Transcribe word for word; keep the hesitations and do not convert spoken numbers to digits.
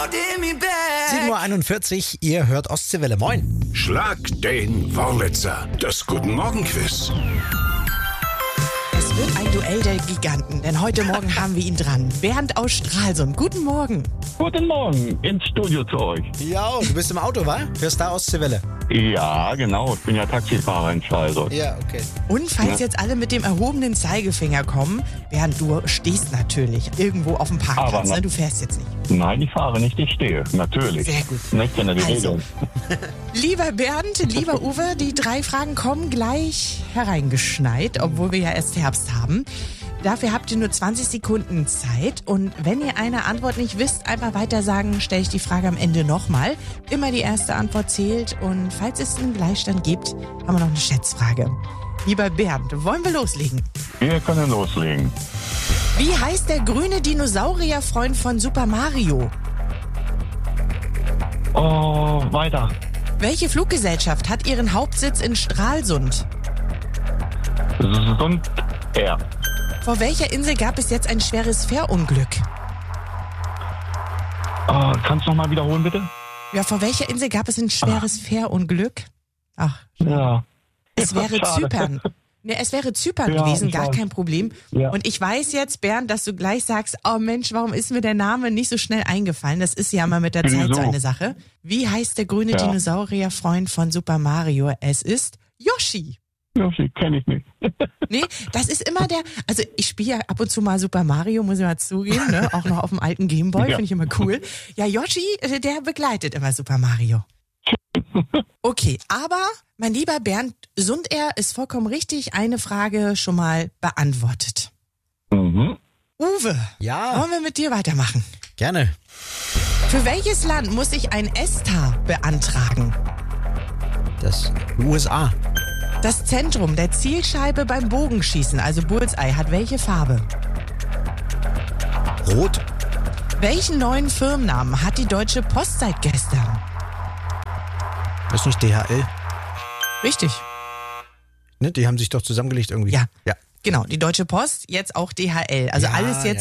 sieben Uhr einundvierzig, ihr hört Ostseewelle. Moin. Schlag den Wurlitzer. Das Guten Morgen Quiz. Es wird ein Duell der Giganten, denn heute Morgen haben wir ihn dran. Bernd aus Stralsund. Guten Morgen. Guten Morgen ins Studio zu euch. Ja, du bist im Auto, wa? Hörst da Ostseewelle? Ja, genau. Ich bin ja Taxifahrer in Stralsund. Ja, okay. Und falls jetzt alle mit dem erhobenen Zeigefinger kommen, Bernd, du stehst natürlich irgendwo auf dem Parkplatz, Aber na- ne? Du fährst jetzt nicht. Nein, ich fahre nicht, ich stehe. Natürlich. Sehr gut. Ich kenne die Also. Regeln. Lieber Bernd, lieber Uwe, die drei Fragen kommen gleich hereingeschneit, obwohl wir ja erst Herbst haben. Dafür habt ihr nur zwanzig Sekunden Zeit und wenn ihr eine Antwort nicht wisst, einfach weiter sagen, stelle ich die Frage am Ende nochmal. Immer die erste Antwort zählt und falls es einen Gleichstand gibt, haben wir noch eine Schätzfrage. Lieber Bernd, wollen wir loslegen? Wir können loslegen. Wie heißt der grüne Dinosaurierfreund von Super Mario? Oh, weiter. Welche Fluggesellschaft hat ihren Hauptsitz in Stralsund? Und er. Vor welcher Insel gab es jetzt ein schweres Fährunglück? Oh, kannst du noch mal wiederholen, bitte? Ja, vor welcher Insel gab es ein schweres Fährunglück? Ach, Ja. es wäre Schade. Zypern. Ne, es wäre Zypern Ja, gewesen, ich gar weiß. kein Problem. Ja. Und ich weiß jetzt, Bernd, dass du gleich sagst, oh Mensch, warum ist mir der Name nicht so schnell eingefallen? Das ist ja mal mit der Zeit Wieso? so eine Sache. Wie heißt der grüne Ja. Dinosaurierfreund von Super Mario? Es ist Yoshi. Yoshi, kenne ich nicht. Nee, das ist immer der, also ich spiele ja ab und zu mal Super Mario, muss ich mal zugeben, ne? Auch noch auf dem alten Gameboy, Ja. finde ich immer cool. Ja, Yoshi, äh, der begleitet immer Super Mario. Okay, aber mein lieber Bernd, Sund-Er ist vollkommen richtig, eine Frage schon mal beantwortet. Mhm. Uwe, Ja, wollen wir mit dir weitermachen? gerne. Für welches Land muss ich ein ESTA beantragen? Das U S A. Das Zentrum der Zielscheibe beim Bogenschießen, also Bullseye, hat welche Farbe? Rot. Welchen neuen Firmennamen hat die Deutsche Post seit gestern? Das ist nicht D H L. Richtig. Ne? Die haben sich doch zusammengelegt irgendwie. Ja. Ja. Genau, die Deutsche Post, jetzt auch D H L. Also Ja, alles jetzt